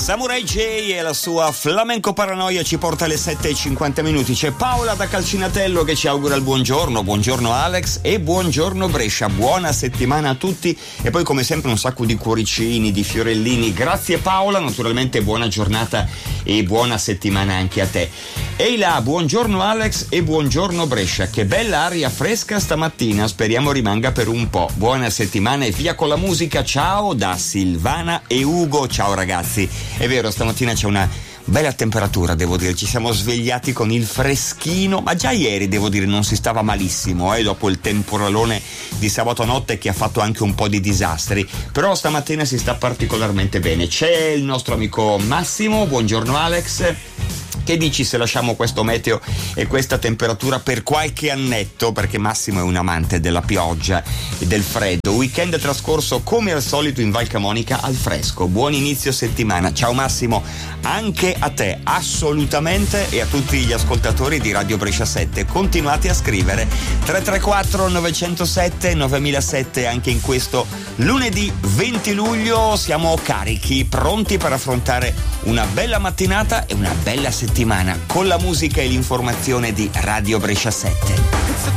Samurai J e la sua Flamenco Paranoia ci porta alle 7:50. C'è Paola da Calcinatello che ci augura il buongiorno. Buongiorno Alex e buongiorno Brescia. Buona settimana a tutti e poi come sempre un sacco di cuoricini, di fiorellini. Grazie Paola, naturalmente buona giornata e buona settimana anche a te. Ehi là, buongiorno Alex e buongiorno Brescia. Che bella aria fresca stamattina, speriamo rimanga per un po'. Buona settimana e via con la musica. Ciao da Silvana e Ugo. Ciao ragazzi. È vero, stamattina c'è una bella temperatura, devo dire, ci siamo svegliati con il freschino, ma già ieri devo dire non si stava malissimo, dopo il temporalone di sabato notte che ha fatto anche un po' di disastri, però stamattina si sta particolarmente bene. C'è il nostro amico Massimo, buongiorno Alex. Che dici se lasciamo questo meteo e questa temperatura per qualche annetto, perché Massimo è un amante della pioggia e del freddo. Weekend trascorso come al solito in Val Camonica al fresco. Buon inizio settimana. Ciao Massimo, anche a te assolutamente e a tutti gli ascoltatori di Radio Brescia 7. Continuate a scrivere 334 907 9007 anche in questo lunedì 20 luglio. Siamo carichi, pronti per affrontare una bella mattinata e una bella settimana con la musica e l'informazione di Radio Brescia 7.